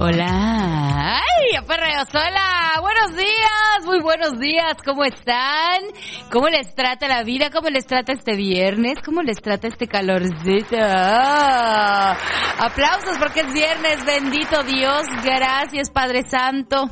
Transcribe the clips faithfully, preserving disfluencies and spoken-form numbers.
Hola. ¡Ay, perreos! ¡Hola! Buenos días, muy buenos días. ¿Cómo están? ¿Cómo les trata la vida? ¿Cómo les trata este viernes? ¿Cómo les trata este calorcito? ¡Ah! Aplausos porque es viernes, bendito Dios. Gracias, Padre Santo.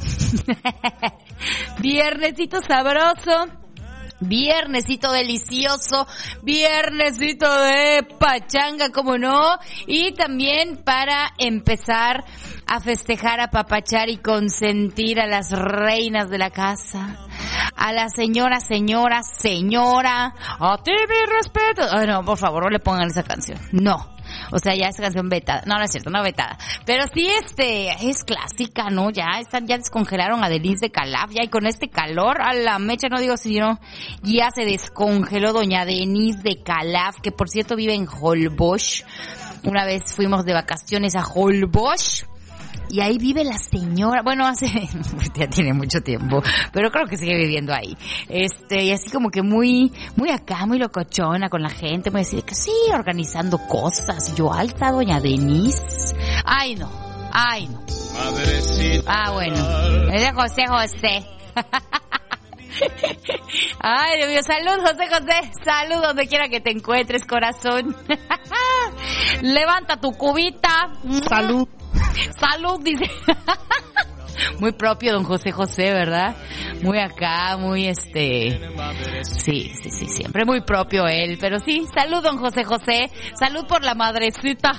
Viernesito sabroso. Viernesito delicioso, viernesito de pachanga, como no, y también para empezar a festejar, a papachar y consentir a las reinas de la casa, a la señora, señora, señora, a ti mi respeto. Ay, no, por favor, no le pongan esa canción, no. O sea, ya esa canción vetada. No, no es cierto, no vetada. Pero sí, este, es clásica, ¿no? Ya están, ya descongelaron a Denise de Calaf, ya, y con este calor, a la mecha, no digo si no, ya se descongeló doña Denise de Calaf, que por cierto vive en Holbox. Una vez fuimos de vacaciones a Holbox. Y ahí vive la señora, bueno, hace, ya tiene mucho tiempo, pero creo que sigue viviendo ahí. Este, y así como que muy, muy acá, muy locochona con la gente, me decía que sí, organizando cosas. Yo, alta doña Denise. Ay, no, ay, no. Ah, bueno, es de José José. Ay, Dios mío, salud, José José, salud donde quiera que te encuentres, corazón. Levanta tu cubita. Salud. Salud, dice. Muy propio don José José, ¿verdad? Muy acá, muy este... Sí, sí, sí, siempre muy propio él. Pero sí, salud don José José. Salud por la madrecita.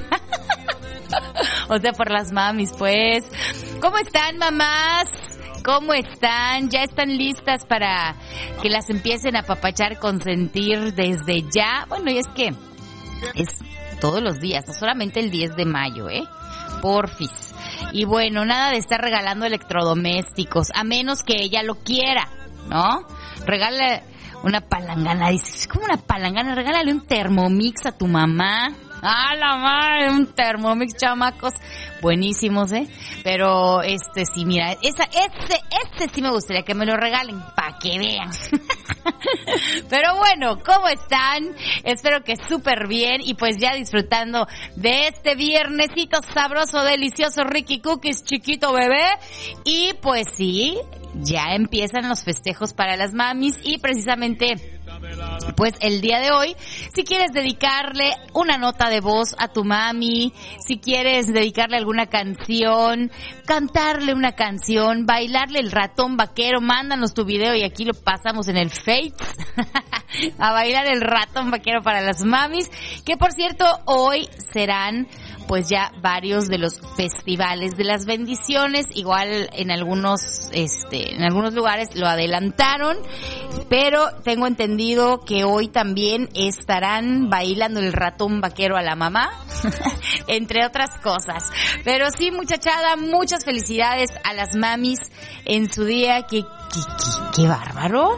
O sea, por las mamis, pues. ¿Cómo están, mamás? ¿Cómo están? ¿Ya están listas para que las empiecen a papachar, consentir desde ya? Bueno, y es que es todos los días, no solamente el diez de mayo, ¿eh? Porfis. Y bueno, nada de estar regalando electrodomésticos, a menos que ella lo quiera, ¿no? Regala una palangana, dice, es como una palangana, regálale un Thermomix a tu mamá. ¡Ah, la madre! Un Thermomix, chamacos. Buenísimos, ¿eh? Pero, este, sí, mira, esa, este, este sí me gustaría que me lo regalen, para que vean. Pero bueno, ¿cómo están? Espero que súper bien y pues ya disfrutando de este viernesito sabroso, delicioso, Ricky Cookies, chiquito bebé. Y pues sí, ya empiezan los festejos para las mamis y precisamente... Pues el día de hoy, si quieres dedicarle una nota de voz a tu mami, si quieres dedicarle alguna canción, cantarle una canción, bailarle el ratón vaquero, mándanos tu video y aquí lo pasamos en el Face. A bailar el ratón vaquero para las mamis, que por cierto hoy serán pues ya varios de los festivales de las bendiciones, igual en algunos este en algunos lugares lo adelantaron, pero tengo entendido que hoy también estarán bailando el ratón vaquero a la mamá, entre otras cosas. Pero sí, muchachada, muchas felicidades a las mamis en su día, que, que, que, qué bárbaro.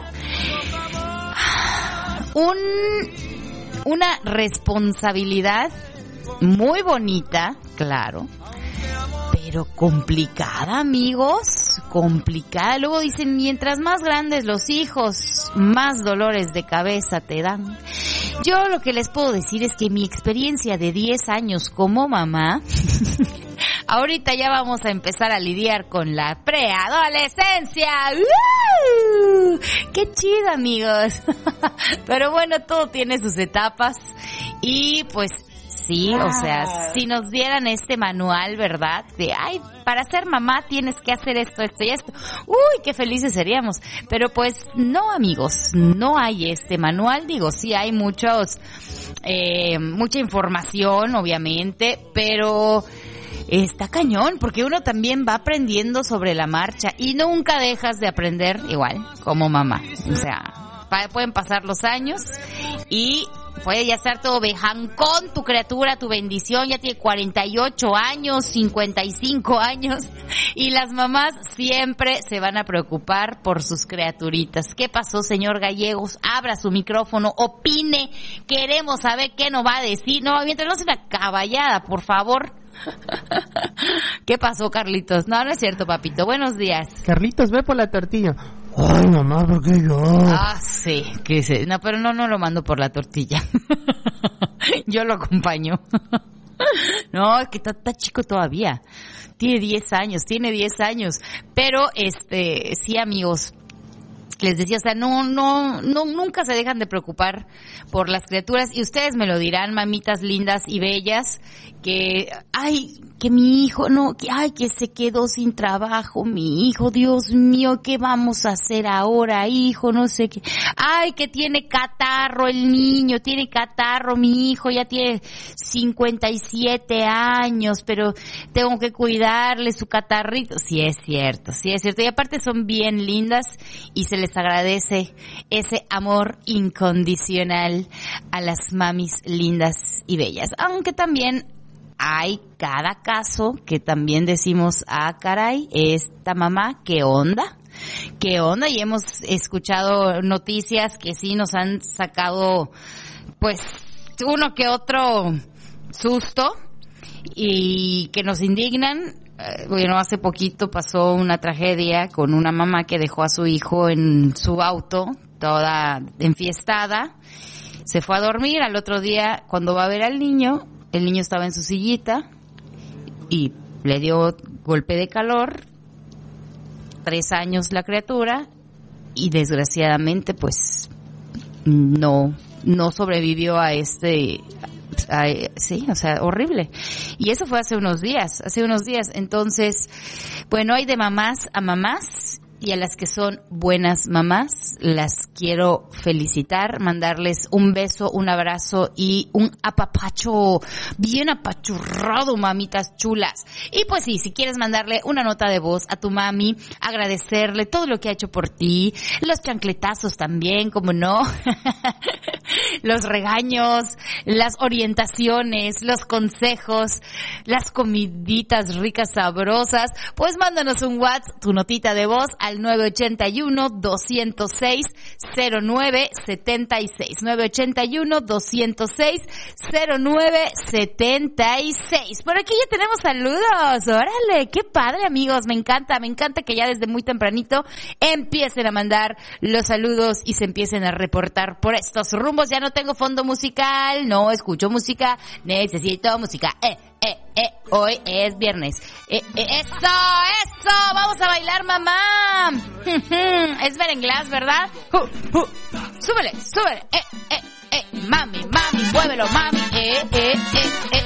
Un, una responsabilidad muy bonita, claro, pero complicada, amigos, complicada. Luego dicen, mientras más grandes los hijos, más dolores de cabeza te dan. Yo lo que les puedo decir es que mi experiencia de diez años como mamá, ahorita ya vamos a empezar a lidiar con la preadolescencia. ¡Uh! ¡Qué chido, amigos! Pero bueno, todo tiene sus etapas y pues sí, o sea, si nos dieran este manual, ¿verdad? De, ay, para ser mamá tienes que hacer esto, esto y esto. Uy, qué felices seríamos. Pero pues no, amigos, no hay este manual. Digo, sí hay muchos, eh, mucha información, obviamente, pero está cañón, porque uno también va aprendiendo sobre la marcha y nunca dejas de aprender igual como mamá. O sea, pueden pasar los años y puede ya estar todo bejancón tu criatura, tu bendición, ya tiene cuarenta y ocho años, cincuenta y cinco años, y las mamás siempre se van a preocupar por sus criaturitas. ¿Qué pasó, señor Gallegos? Abra su micrófono, opine, queremos saber qué nos va a decir. No, mientras no sea una caballada, por favor. ¿Qué pasó, Carlitos? No, no es cierto, papito. Buenos días. Carlitos, ve por la tortilla. Ay, mamá, ¿por qué yo? Ah, sí, que sí. No, pero no, no lo mando por la tortilla. Yo lo acompaño. No, es que está, está chico todavía. Tiene diez años, tiene diez años. Pero, este, sí, amigos, les decía, o sea, no, no, no, nunca se dejan de preocupar por las criaturas. Y ustedes me lo dirán, mamitas lindas y bellas, que, ay, que mi hijo, no, que, ay, que se quedó sin trabajo, mi hijo, Dios mío, ¿qué vamos a hacer ahora, hijo? No sé qué. Ay, que tiene catarro el niño, tiene catarro mi hijo, ya tiene cincuenta y siete años, pero tengo que cuidarle su catarrito. Sí es cierto, sí es cierto. Y aparte son bien lindas y se les agradece ese amor incondicional a las mamis lindas y bellas. Aunque también hay cada caso que también decimos, ah, caray, esta mamá, ¿qué onda? ¿Qué onda? Y hemos escuchado noticias que sí nos han sacado, pues, uno que otro susto y que nos indignan. Bueno, hace poquito pasó una tragedia con una mamá que dejó a su hijo en su auto, toda enfiestada. Se fue a dormir, al otro día, cuando va a ver al niño, el niño estaba en su sillita y le dio golpe de calor, tres años la criatura, y desgraciadamente, pues, no, no sobrevivió a este... Ay, sí, o sea, horrible. Y eso fue hace unos días, hace unos días. Entonces, bueno, hay de mamás a mamás, y a las que son buenas mamás las quiero felicitar, mandarles un beso, un abrazo y un apapacho bien apachurrado, mamitas chulas. Y pues sí, si quieres mandarle una nota de voz a tu mami, agradecerle todo lo que ha hecho por ti, los chancletazos también, como no, los regaños, las orientaciones, los consejos, las comiditas ricas, sabrosas, pues mándanos un WhatsApp, tu notita de voz al nueve ocho uno, dos cero seis, cero nueve siete seis, nueve ocho uno, dos cero seis, cero nueve siete seis. Por aquí ya tenemos saludos, órale, qué padre, amigos, me encanta, me encanta que ya desde muy tempranito empiecen a mandar los saludos y se empiecen a reportar por estos rumbos. Ya no tengo fondo musical, no escucho música, necesito música, eh, eh, eh, hoy es viernes, eh, eh, eso, eso, vamos a bailar, mamá. Es Berenglás, ¿verdad? Uh, uh. Súbele, súbele, eh, eh, eh, mami, mami, muévelo, mami, eh, eh, eh, eh.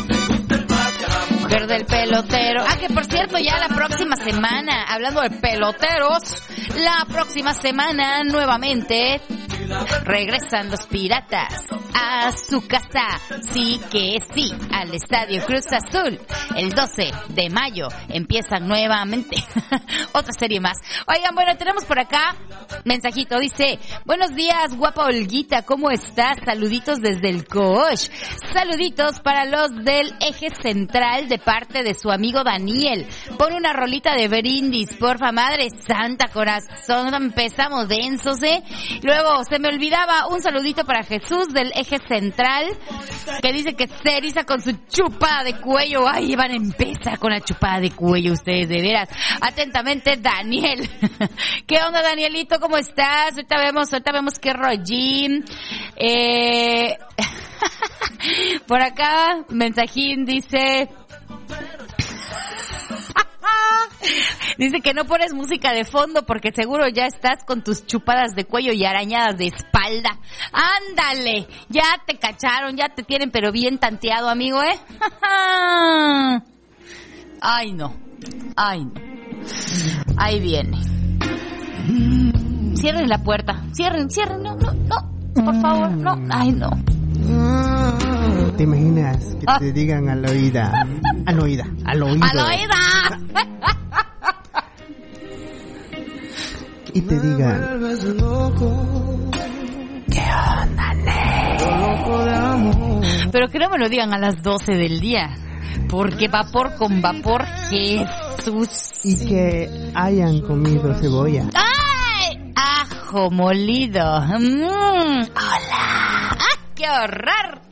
Mujer del pelotero. Ah, que por cierto, ya la próxima semana, hablando de peloteros, la próxima semana nuevamente regresan los Piratas a su casa. Sí que sí, al Estadio Cruz Azul. El doce de mayo empiezan nuevamente otra serie más. Oigan, bueno, tenemos por acá mensajito. Dice, buenos días, guapa Olguita, ¿cómo estás? Saluditos desde el Coach. Saluditos para los del Eje Central de parte de su amigo Daniel. Pon una rolita de brindis, porfa, madre santa, corazón. Empezamos densos, ¿eh? Luego, se me olvidaba un saludito para Jesús del Eje Central, que dice que se eriza con su chupada de cuello. Ay, van a empezar con la chupada de cuello ustedes, de veras. Atentamente, Daniel. ¿Qué onda, Danielito? ¿Cómo estás? Ahorita vemos, ahorita vemos qué rollín. Eh... Por acá, mensajín dice... Dice que no pones música de fondo porque seguro ya estás con tus chupadas de cuello y arañadas de espalda. Ándale, ya te cacharon, ya te tienen pero bien tanteado, amigo, ¿eh? Ay, no, ay, no. Ahí viene. Cierren la puerta, cierren, cierren, no, no, no, por favor, no, ay, no. ¿Te imaginas que ah. te digan al oído? Al oído, al oído. ¡Al oído! Y te digan, ¿qué onda, ne? Pero que no me lo digan a las doce del día, porque vapor con vapor, Jesús. Y que hayan comido cebolla. ¡Ay! Ajo molido. Mm. ¡Hola! ¡Ah, qué horror!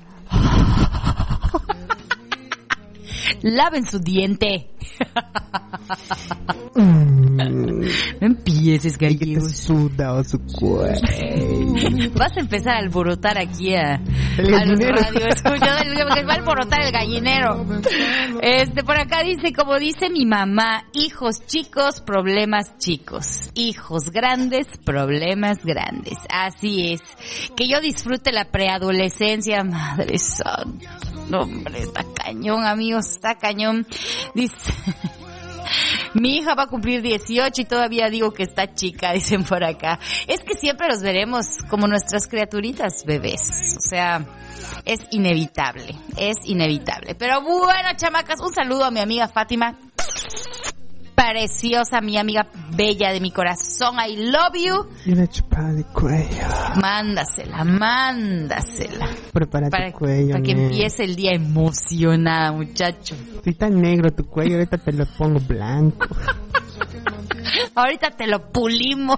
Laven su diente. No empieces, Y que te gallegos. suda su cuerpo. Vas a empezar a alborotar aquí a, El a los gallinero. radio. Escucha, que va a alborotar el gallinero. Este, por acá dice, como dice mi mamá, hijos chicos, problemas chicos. Hijos grandes, problemas grandes. Así es. Que yo disfrute la preadolescencia, madre santa. No, hombre, está cañón, amigos, está cañón. Dice... Mi hija va a cumplir dieciocho y todavía digo que está chica, dicen por acá. Es que siempre los veremos como nuestras criaturitas bebés. O sea, es inevitable, es inevitable. Pero bueno, chamacas, un saludo a mi amiga Fátima. Preciosa, mi amiga bella de mi corazón. I love you. Y una chupada de cuello. Mándasela, mándasela. Prepara Para, tu cuello, para que nene. empiece el día emocionada, muchacho. Estoy tan negro tu cuello, ahorita te lo pongo blanco. Ahorita te lo pulimos.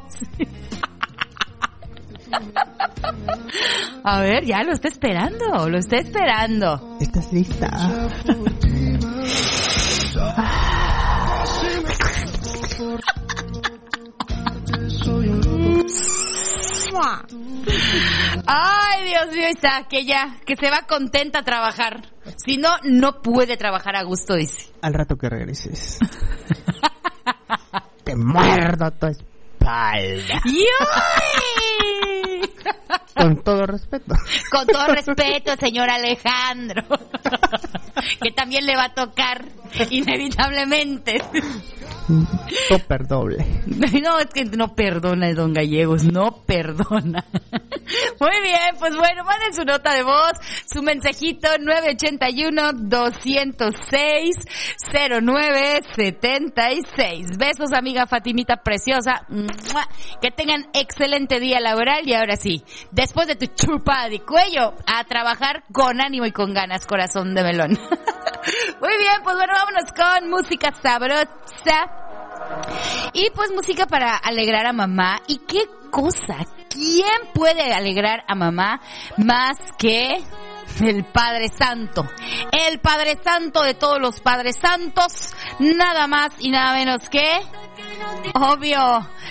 A ver, ya lo está esperando, lo está esperando. ¿Estás lista? Ay, Dios mío, está, que ya, que se va contenta a trabajar. Si no, no puede trabajar a gusto, dice. Al rato que regreses. Te muerdo tu espalda. ¡Ay! Con todo respeto. Con todo respeto, señor Alejandro. Que también le va a tocar, inevitablemente. Topper doble. No, es que no perdona, don Gallegos, no perdona. Muy bien, pues bueno, manden su nota de voz, su mensajito nueve ocho uno, dos cero seis, cero nueve siete seis. Besos, amiga Fatimita preciosa. ¡Mua! Que tengan excelente día laboral y ahora sí, después de tu chupada de cuello, a trabajar con ánimo y con ganas, corazón de melón. Muy bien, pues bueno, vámonos con música sabrosa. Y pues música para alegrar a mamá. ¿Y qué cosa? ¿Quién puede alegrar a mamá más que el Padre Santo? El Padre Santo de todos los Padres Santos. Nada más y nada menos que... Obvio,